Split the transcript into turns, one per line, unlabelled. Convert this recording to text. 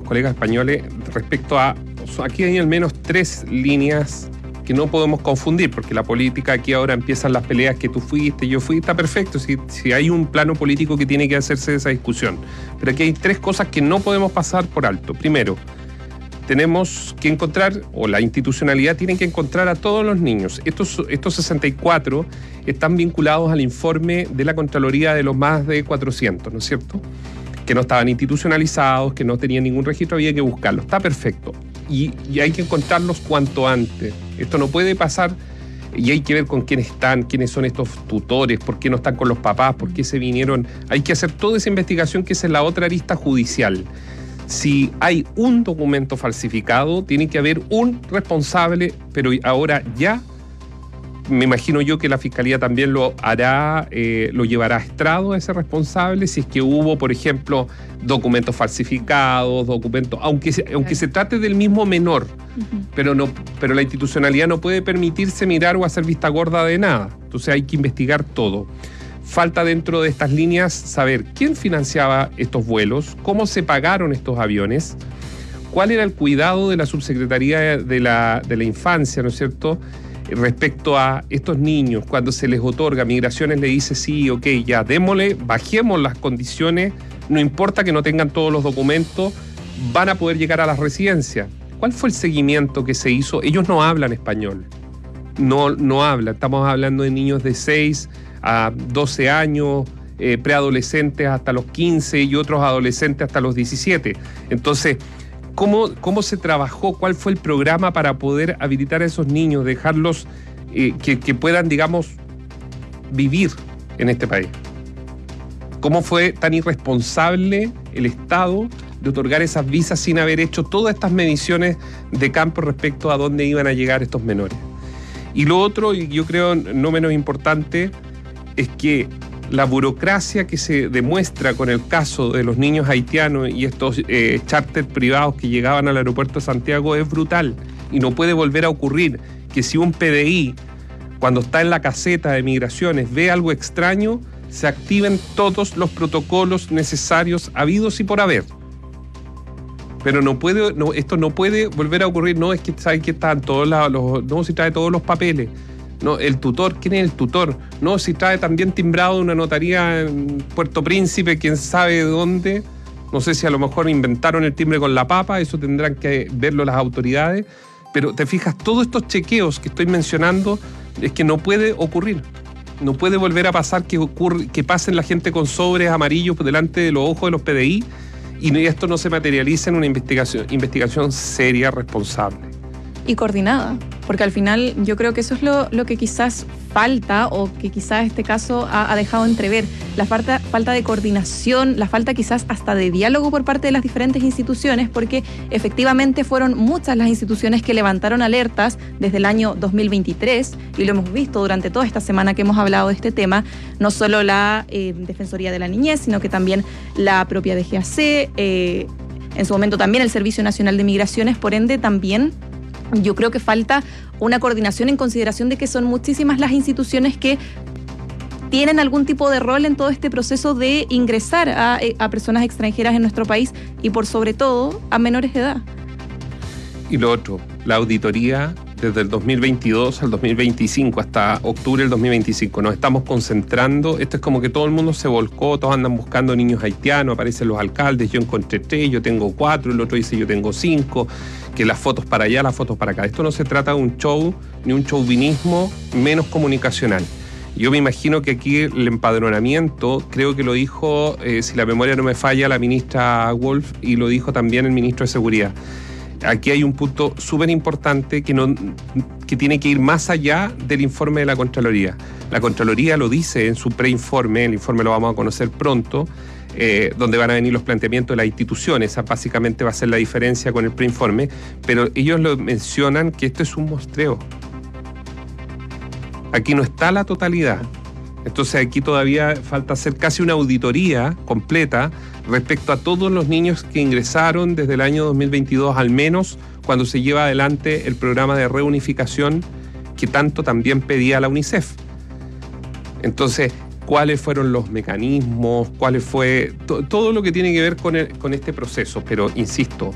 colegas españoles respecto a... Aquí hay al menos 3 líneas que no podemos confundir, porque la política aquí ahora empiezan las peleas que tú fuiste, yo fui, está perfecto, si hay un plano político que tiene que hacerse esa discusión. Pero aquí hay 3 cosas que no podemos pasar por alto. Primero, tenemos que encontrar, o la institucionalidad tiene que encontrar a todos los niños. Estos 64 están vinculados al informe de la Contraloría de los más de 400, ¿no es cierto? Que no estaban institucionalizados, que no tenían ningún registro, había que buscarlos. Está perfecto. Y hay que encontrarlos cuanto antes. Esto no puede pasar y hay que ver con quiénes están, quiénes son estos tutores, por qué no están con los papás, por qué se vinieron. Hay que hacer toda esa investigación, que es en la otra arista judicial. Si hay un documento falsificado, tiene que haber un responsable, pero ahora ya me imagino yo que la Fiscalía también lo hará, lo llevará a estrado a ese responsable, si es que hubo, por ejemplo, documentos falsificados, aunque se trate del mismo menor, pero la institucionalidad no puede permitirse mirar o hacer vista gorda de nada. Entonces hay que investigar todo. Falta dentro de estas líneas saber quién financiaba estos vuelos, cómo se pagaron estos aviones, cuál era el cuidado de la Subsecretaría de la Infancia, ¿no es cierto?, respecto a estos niños. Cuando se les otorga, Migraciones le dice sí, ok, ya, démosle, bajemos las condiciones, no importa que no tengan todos los documentos, van a poder llegar a las residencias. ¿Cuál fue el seguimiento que se hizo? Ellos no hablan español, no hablan, estamos hablando de niños de 6 a 12 años, preadolescentes hasta los 15 y otros adolescentes hasta los 17. Entonces, ¿cómo se trabajó? ¿Cuál fue el programa para poder habilitar a esos niños, dejarlos que puedan, digamos, vivir en este país? ¿Cómo fue tan irresponsable el Estado de otorgar esas visas sin haber hecho todas estas mediciones de campo respecto a dónde iban a llegar estos menores? Y lo otro, y yo creo no menos importante, es que la burocracia que se demuestra con el caso de los niños haitianos y estos charters privados que llegaban al aeropuerto de Santiago es brutal y no puede volver a ocurrir. Que si un PDI, cuando está en la caseta de Migraciones, ve algo extraño, se activen todos los protocolos necesarios habidos y por haber. Pero esto no puede volver a ocurrir. No, es que saben que están todos no, si trae todos los papeles. No, el tutor, ¿quién es el tutor? No, si trae también timbrado de una notaría en Puerto Príncipe, quién sabe de dónde. No sé si a lo mejor inventaron el timbre con la papa, eso tendrán que verlo las autoridades. Pero te fijas, todos estos chequeos que estoy mencionando es que no puede ocurrir. No puede volver a pasar que pasen la gente con sobres amarillos delante de los ojos de los PDI y esto no se materializa en una investigación seria, responsable.
Y coordinada, porque al final yo creo que eso es lo que quizás falta o que quizás este caso ha dejado entrever, la falta de coordinación, la falta quizás hasta de diálogo por parte de las diferentes instituciones, porque efectivamente fueron muchas las instituciones que levantaron alertas desde el año 2023 y lo hemos visto durante toda esta semana que hemos hablado de este tema, no solo la Defensoría de la Niñez, sino que también la propia DGAC, en su momento también el Servicio Nacional de Migraciones, por ende también yo creo que falta una coordinación en consideración de que son muchísimas las instituciones que tienen algún tipo de rol en todo este proceso de ingresar a personas extranjeras en nuestro país y por sobre todo a menores de edad.
Y lo otro, la auditoría desde el 2022 al 2025, hasta octubre del 2025. Nos estamos concentrando, esto es como que todo el mundo se volcó, todos andan buscando niños haitianos, aparecen los alcaldes, yo encontré 3, yo tengo 4, el otro dice yo tengo 5, que las fotos para allá, las fotos para acá. Esto no se trata de un show, ni un chauvinismo menos comunicacional. Yo me imagino que aquí el empadronamiento, creo que lo dijo, si la memoria no me falla, la ministra Wolf, y lo dijo también el ministro de Seguridad. Aquí hay un punto súper importante que tiene que ir más allá del informe de la Contraloría. La Contraloría lo dice en su preinforme, el informe lo vamos a conocer pronto, donde van a venir los planteamientos de las instituciones. Esa básicamente va a ser la diferencia con el preinforme, pero ellos lo mencionan que esto es un muestreo. Aquí no está la totalidad. Entonces aquí todavía falta hacer casi una auditoría completa respecto a todos los niños que ingresaron desde el año 2022, al menos cuando se lleva adelante el programa de reunificación que tanto también pedía la UNICEF. Entonces, ¿cuáles fueron los mecanismos? ¿Cuáles fue todo lo que tiene que ver con este proceso? Pero, insisto,